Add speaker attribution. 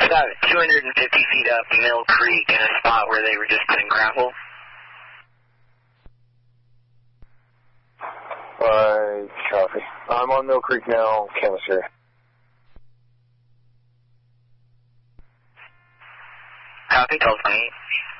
Speaker 1: About 250 feet up Mill Creek in a spot where they were just putting gravel.
Speaker 2: Alright, copy. I'm on Mill Creek now, chemistry.
Speaker 1: Copy, 1228.